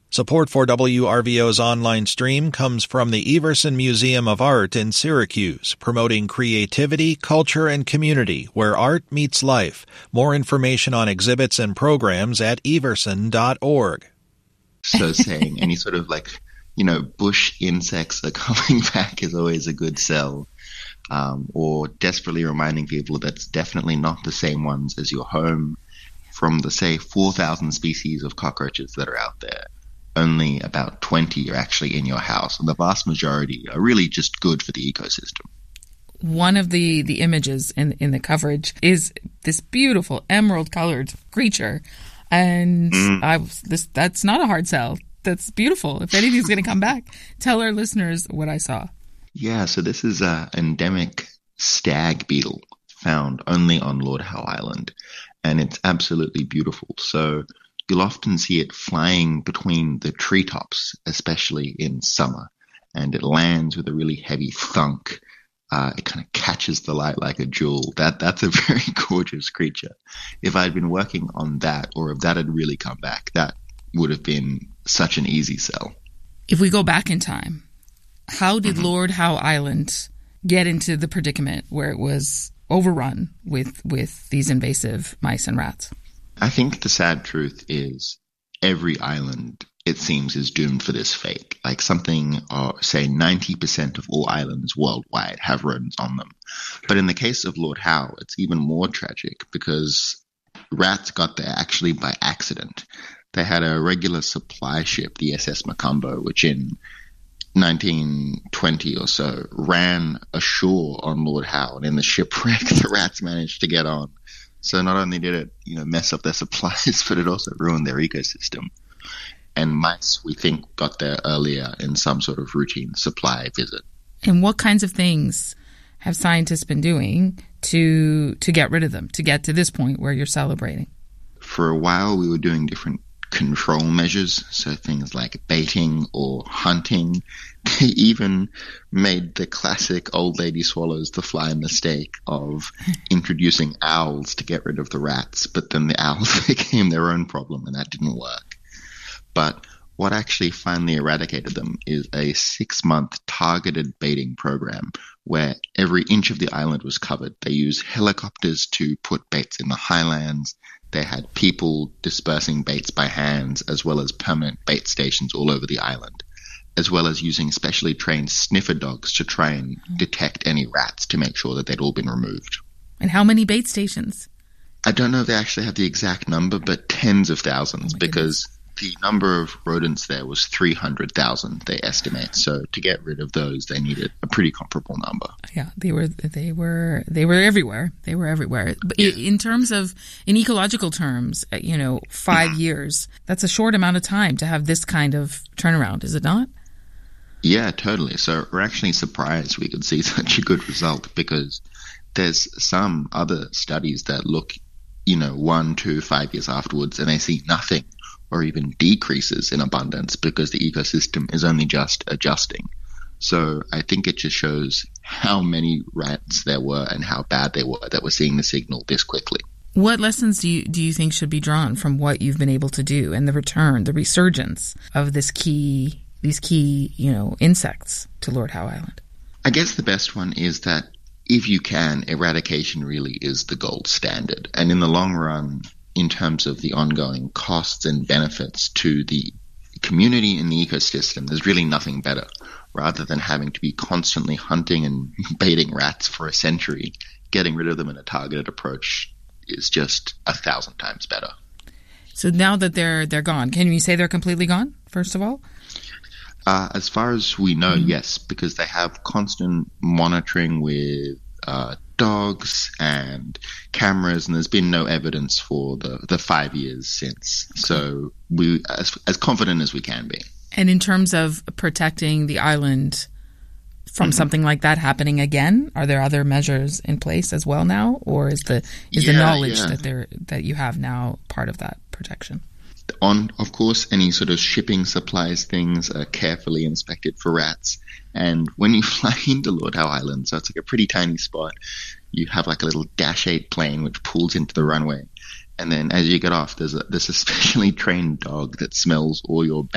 Support for WRVO's online stream comes from the Everson Museum of Art in Syracuse, promoting creativity, culture, and community where art meets life. More information on exhibits and programs at everson.org. So saying any sort of bush insects are coming back is always a good sell. Or desperately reminding people that's definitely not the same ones as your home. From the, say, 4,000 species of cockroaches that are out there, only about 20 are actually in your house, and the vast majority are really just good for the ecosystem. One of the images in the coverage is this beautiful emerald-colored creature, and that's not a hard sell. That's beautiful. If anything's going to come back, tell our listeners what I saw. Yeah, so this is an endemic stag beetle found only on Lord Howe Island, and it's absolutely beautiful. So you'll often see it flying between the treetops, especially in summer, and it lands with a really heavy thunk. It kind of catches the light like a jewel. That's a very gorgeous creature. If I'd been working on that, or if that had really come back, that would have been such an easy sell. If we go back in time, how did Lord Howe Island get into the predicament where it was overrun with these invasive mice and rats? I think the sad truth is every island, it seems, is doomed for this fate. Like something, say 90% of all islands worldwide have rodents on them. But in the case of Lord Howe, it's even more tragic because rats got there actually by accident. They had a regular supply ship, the SS Macumbo, which in 1920 or so ran ashore on Lord Howe, and in the shipwreck the rats managed to get on. So not only did it mess up their supplies, but it also ruined their ecosystem. And mice, we think, got there earlier in some sort of routine supply visit. And what kinds of things have scientists been doing to get rid of them, to get to this point where you're celebrating? For a while we were doing different control measures, so things like baiting or hunting. They even made the classic old lady swallows the fly mistake of introducing owls to get rid of the rats, but then the owls became their own problem and that didn't work. But what actually finally eradicated them is a 6-month targeted baiting program where every inch of the island was covered. They used helicopters to put baits in the highlands. They had people dispersing baits by hands, as well as permanent bait stations all over the island, as well as using specially trained sniffer dogs to try and detect any rats to make sure that they'd all been removed. And how many bait stations? I don't know if they actually have the exact number, but tens of thousands, because the number of rodents there was 300,000, they estimate. So to get rid of those, they needed a pretty comparable number. Yeah, they were everywhere. They were everywhere. But in terms of, in ecological terms, 5 years, that's a short amount of time to have this kind of turnaround, is it not? Yeah, totally. So we're actually surprised we could see such a good result, because there's some other studies that look, 1, 2, 5 years afterwards, and they see nothing or even decreases in abundance because the ecosystem is only just adjusting. So I think it just shows how many rats there were and how bad they were that we're seeing the signal this quickly. What lessons do you think should be drawn from what you've been able to do and the resurgence of these key insects to Lord Howe Island? I guess the best one is that if you can, eradication really is the gold standard. And in the long run, in terms of the ongoing costs and benefits to the community and the ecosystem, there's really nothing better. Rather than having to be constantly hunting and baiting rats for a century, getting rid of them in a targeted approach is just 1,000 times better. So now that they're gone, can you say they're completely gone, first of all? As far as we know, yes, because they have constant monitoring with dogs and cameras, and there's been no evidence for the 5 years since. Okay. So we as confident as we can be. And in terms of protecting the island from something like that happening again, are there other measures in place as well now, or is the knowledge that you have now part of that protection? Of course, any sort of shipping supplies things are carefully inspected for rats. And when you fly into Lord Howe Island, so it's like a pretty tiny spot, you have like a little Dash 8 plane which pulls into the runway. And then as you get off, there's a specially trained dog that smells all your